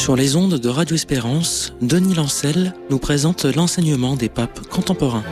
Sur les ondes de Radio Espérance, Denis Lancel nous présente l'enseignement des papes contemporains.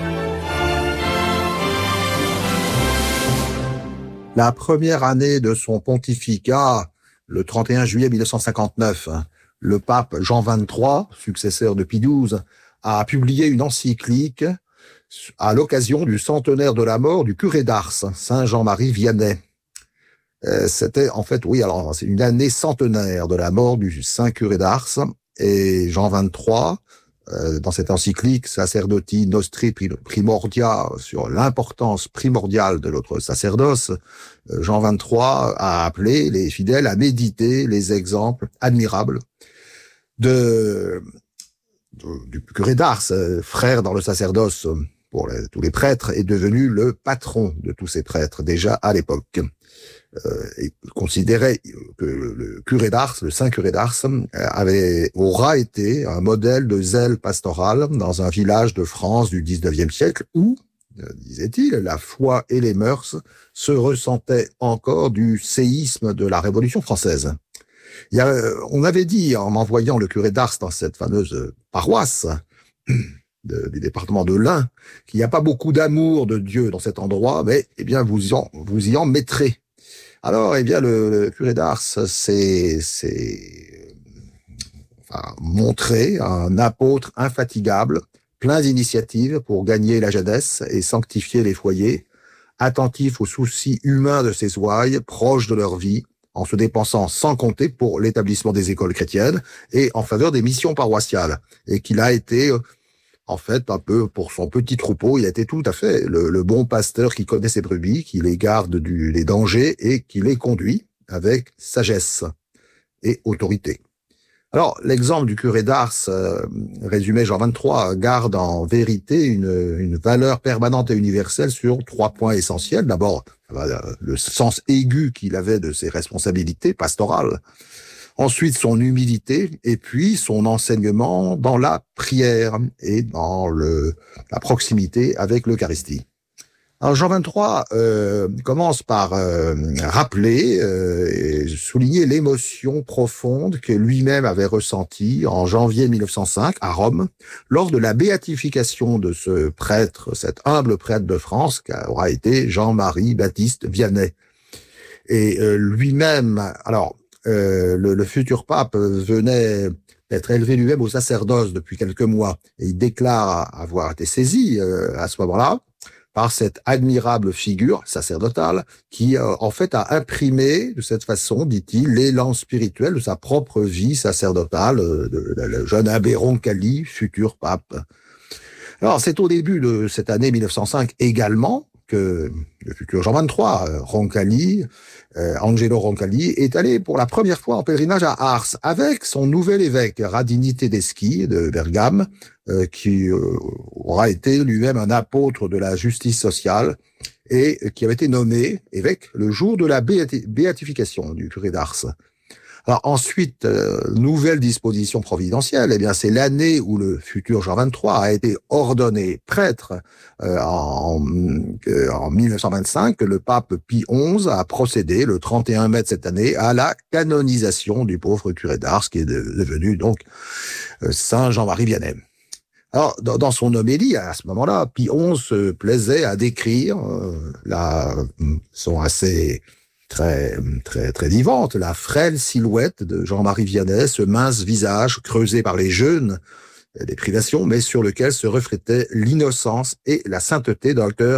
La première année de son pontificat, le 31 juillet 1959, le pape Jean XXIII, successeur de Pie XII, a publié une encyclique à l'occasion du centenaire de la mort du curé d'Ars, Saint Jean-Marie Vianney. C'était en fait, c'est une année centenaire de la mort du Saint curé d'Ars, et Jean XXIII, dans cette encyclique Sacerdoti Nostri Primordia, sur l'importance primordiale de notre sacerdoce, Jean XXIII a appelé les fidèles à méditer les exemples admirables du curé d'Ars, frère dans le sacerdoce pour tous les prêtres, est devenu le patron de tous ces prêtres déjà à l'époque. Et considérait que le curé d'Ars, le saint curé d'Ars, aura été un modèle de zèle pastoral dans un village de France du XIXe siècle où, disait-il, la foi et les mœurs se ressentaient encore du séisme de la Révolution française. On avait dit, en envoyant le curé d'Ars dans cette fameuse paroisse du département de l'Ain, qu'il n'y a pas beaucoup d'amour de Dieu dans cet endroit, mais vous y en mettrez. Alors, le curé d'Ars s'est montré un apôtre infatigable, plein d'initiatives pour gagner la jeunesse et sanctifier les foyers, attentif aux soucis humains de ses ouailles, proche de leur vie, en se dépensant sans compter pour l'établissement des écoles chrétiennes et en faveur des missions paroissiales, et qu'il a été en fait, un peu pour son petit troupeau, il a été tout à fait le bon pasteur qui connaît ses brebis, qui les garde des dangers et qui les conduit avec sagesse et autorité. Alors, l'exemple du curé d'Ars, résumé Jean XXIII, garde en vérité une valeur permanente et universelle sur 3 points essentiels. D'abord, le sens aigu qu'il avait de ses responsabilités pastorales. Ensuite, son humilité, et puis son enseignement dans la prière et dans la proximité avec l'Eucharistie. Alors Jean XXIII commence par rappeler et souligner l'émotion profonde que lui-même avait ressentie en janvier 1905 à Rome, lors de la béatification de ce prêtre, cet humble prêtre de France, qui aura été Jean-Marie Baptiste Vianney. Et lui-même, le futur pape venait d'être élevé lui-même au sacerdoce depuis quelques mois, et il déclare avoir été saisi à ce moment-là par cette admirable figure sacerdotale qui en fait a imprimé de cette façon, dit-il, l'élan spirituel de sa propre vie sacerdotale, le jeune abbé Roncalli, futur pape. Alors c'est au début de cette année 1905 également que le futur Jean XXIII, Angelo Roncalli, est allé pour la première fois en pèlerinage à Ars avec son nouvel évêque, Radini Tedeschi de Bergame, qui aura été lui-même un apôtre de la justice sociale et qui avait été nommé évêque le jour de la béatification du curé d'Ars. Alors ensuite, nouvelle disposition providentielle, c'est l'année où le futur Jean XXIII a été ordonné prêtre en 1925, que le pape Pie XI a procédé le 31 mai de cette année à la canonisation du pauvre curé d'Ars, qui est devenu donc Saint Jean-Marie Vianney. Alors, dans son homélie, à ce moment-là, Pie XI se plaisait à décrire son assez très vivante, la frêle silhouette de Jean-Marie Vianney, ce mince visage creusé par les jeûnes, les privations, mais sur lequel se reflétaient l'innocence et la sainteté d'un cœur